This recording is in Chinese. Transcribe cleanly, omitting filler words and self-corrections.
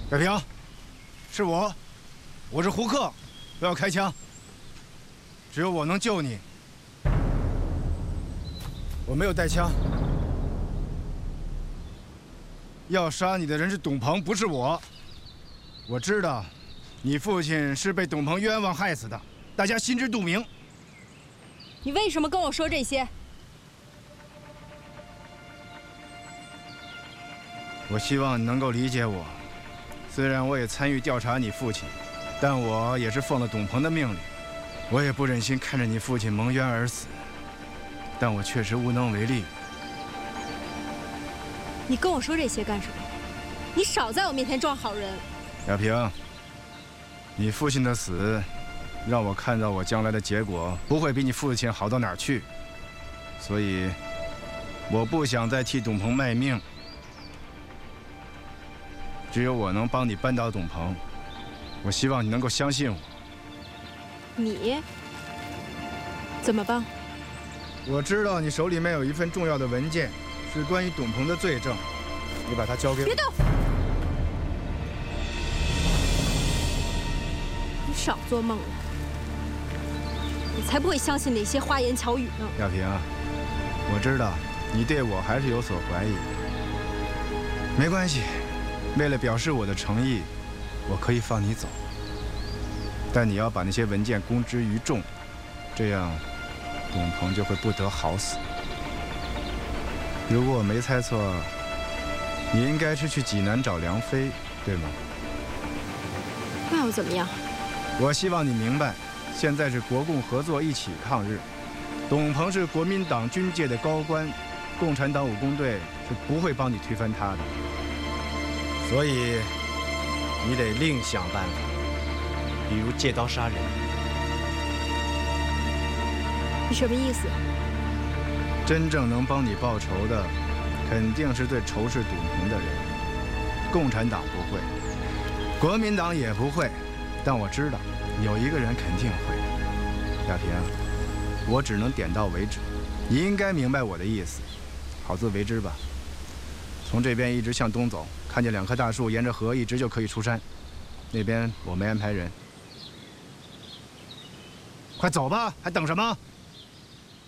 北平，是我是胡克，不要开枪。只有我能救你。我没有带枪。要杀你的人是董鹏，不是我。我知道，你父亲是被董鹏冤枉害死的，大家心知肚明。 你为什么跟我说这些？ 我希望你能够理解我。虽然我也参与调查你父亲，但我也是奉了董鹏的命令。我也不忍心看着你父亲蒙冤而死，但我确实无能为力。 你跟我说这些干什么？你少在我面前装好人。 亚平，你父亲的死，让我看到我将来的结果不会比你父亲好到哪儿去，所以我不想再替董鹏卖命。只有我能帮你扳倒董鹏，我希望你能够相信我。 你怎么帮？ 我知道你手里面有一份重要的文件，是关于董鹏的罪证，你把它交给我。 别动！你少做梦了，我才不会相信那些花言巧语呢。 亚平，我知道你对我还是有所怀疑，没关系。为了表示我的诚意，我可以放你走，但你要把那些文件公之于众，这样董鹏就会不得好死。如果我没猜错，你应该是去济南找梁飞，对吗？ 那又怎么样？ 我希望你明白，现在是国共合作一起抗日。董鹏是国民党军界的高官，共产党武工队是不会帮你推翻他的。所以，你得另想办法，比如借刀杀人。 你什么意思？ 真正能帮你报仇的，肯定是最仇视董鹏的人。共产党不会，国民党也不会，但我知道有一个人肯定会。亚平，我只能点到为止，你应该明白我的意思，好自为之吧。从这边一直向东走，看见2棵大树，沿着河一直就可以出山。那边我没安排人。快走吧，还等什么？